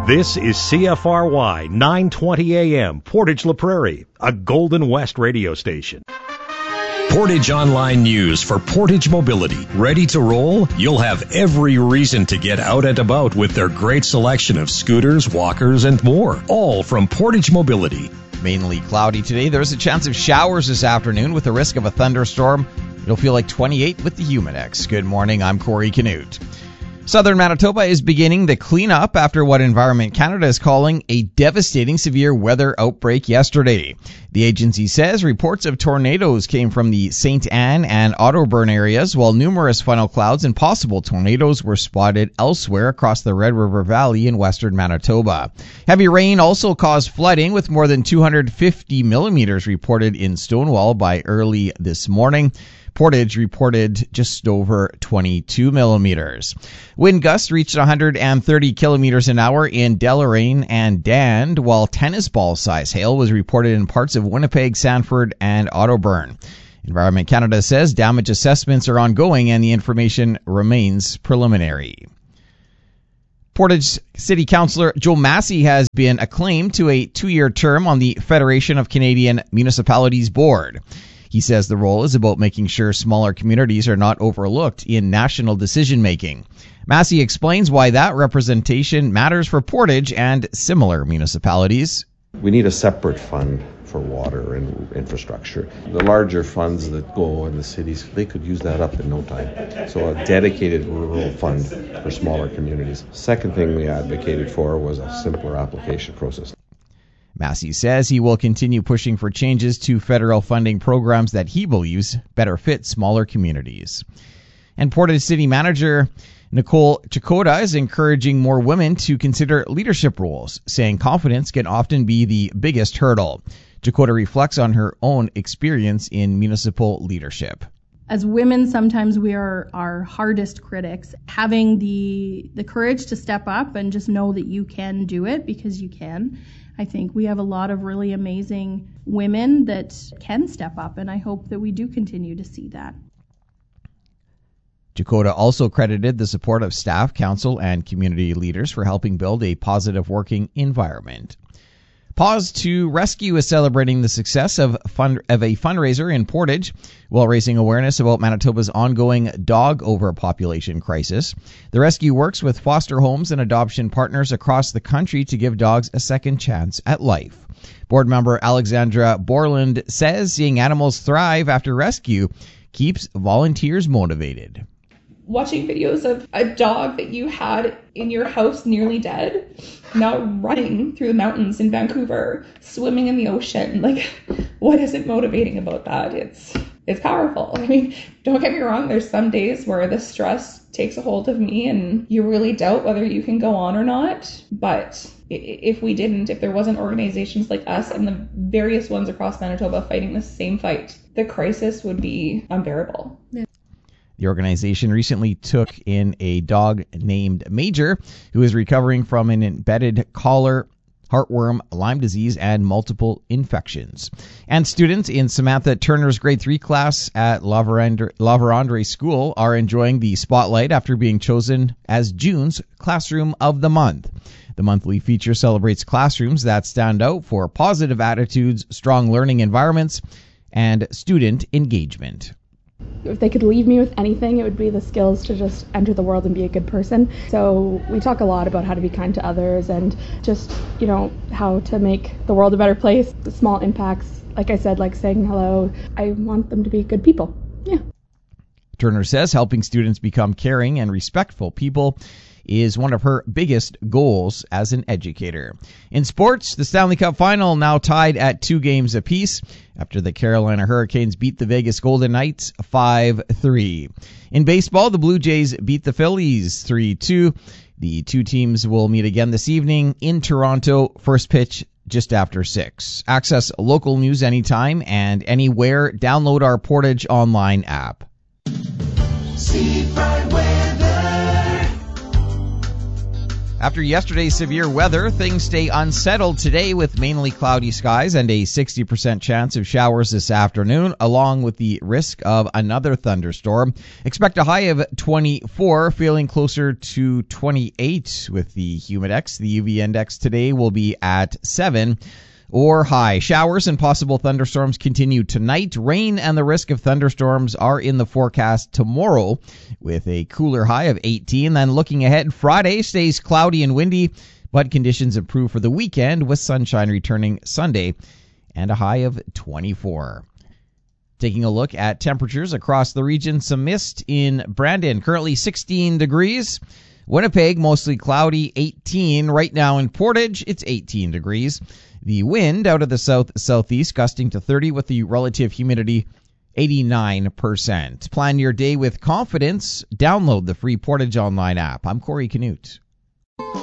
This is CFRY 920 AM, Portage La Prairie, a Golden West radio station. Portage Online News for Portage Mobility. Ready to roll? You'll have every reason to get out and about with their great selection of scooters, walkers, and more. All from Portage Mobility. Mainly cloudy today. There's a chance of showers this afternoon with the risk of a thunderstorm. It'll feel like 28 with the Humidex. Good morning, I'm Corey Canute. Southern Manitoba is beginning the cleanup after what Environment Canada is calling a devastating severe weather outbreak yesterday. The agency says reports of tornadoes came from the St. Anne and Ottoburn areas, while numerous funnel clouds and possible tornadoes were spotted elsewhere across the Red River Valley in western Manitoba. Heavy rain also caused flooding, with more than 250 millimeters reported in Stonewall by early this morning. Portage reported just over 22 millimeters. Wind gusts reached 130 kilometers an hour in Deloraine and Dand, while tennis ball size hail was reported in parts of Winnipeg, Sanford, and Ottoburn. Environment Canada says damage assessments are ongoing and the information remains preliminary. Portage City Councillor Joe Massey has been acclaimed to a 2-year term on the Federation of Canadian Municipalities Board. He says the role is about making sure smaller communities are not overlooked in national decision-making. Massey explains why that representation matters for Portage and similar municipalities. We need a separate fund for water and infrastructure. The larger funds that go in the cities, they could use that up in no time. So a dedicated rural fund for smaller communities. Second thing we advocated for was a simpler application process. Massey says he will continue pushing for changes to federal funding programs that he believes better fit smaller communities. And Portage City Manager Nicole Chakota is encouraging more women to consider leadership roles, saying confidence can often be the biggest hurdle. Chakota reflects on her own experience in municipal leadership. As women, sometimes we are our hardest critics. Having the courage to step up and just know that you can do it because you can. I think we have a lot of really amazing women that can step up, and I hope that we do continue to see that. Chakota also credited the support of staff, council, and community leaders for helping build a positive working environment. Pause to Rescue is celebrating the success of a fundraiser in Portage while raising awareness about Manitoba's ongoing dog overpopulation crisis. The rescue works with foster homes and adoption partners across the country to give dogs a second chance at life. Board member Alexandra Borland says seeing animals thrive after rescue keeps volunteers motivated. Watching videos of a dog that you had in your house nearly dead, now running through the mountains in Vancouver, swimming in the ocean, like, what isn't motivating about that? It's powerful. I mean, don't get me wrong, there's some days where the stress takes a hold of me and you really doubt whether you can go on or not. But if there wasn't organizations like us and the various ones across Manitoba fighting the same fight, the crisis would be unbearable. Yeah. The organization recently took in a dog named Major, who is recovering from an embedded collar, heartworm, Lyme disease, and multiple infections. And students in Samantha Turner's grade 3 class at La Vérendrye School are enjoying the spotlight after being chosen as June's Classroom of the Month. The monthly feature celebrates classrooms that stand out for positive attitudes, strong learning environments, and student engagement. If they could leave me with anything, it would be the skills to just enter the world and be a good person. So we talk a lot about how to be kind to others and just, how to make the world a better place. The small impacts, like I said, like saying hello. I want them to be good people. Yeah. Turner says helping students become caring and respectful people is one of her biggest goals as an educator. In sports, the Stanley Cup final now tied at 2 games apiece after the Carolina Hurricanes beat the Vegas Golden Knights 5-3. In baseball, the Blue Jays beat the Phillies 3-2. The two teams will meet again this evening in Toronto. First pitch just after 6. Access local news anytime and anywhere. Download our Portage Online app. After yesterday's severe weather, things stay unsettled today with mainly cloudy skies and a 60% chance of showers this afternoon, along with the risk of another thunderstorm. Expect a high of 24, feeling closer to 28 with the Humidex. The UV index today will be at 7 or high. Showers and possible thunderstorms continue tonight. Rain and the risk of thunderstorms are in the forecast tomorrow with a cooler high of 18. Then looking ahead, Friday stays cloudy and windy, but conditions improve for the weekend with sunshine returning Sunday and a high of 24. Taking a look at temperatures across the region, some mist in Brandon, currently 16 degrees. Winnipeg, mostly cloudy, 18. Right now in Portage, it's 18 degrees. The wind out of the southeast gusting to 30 with the relative humidity 89%. Plan your day with confidence. Download the free Portage Online app. I'm Corey Canute.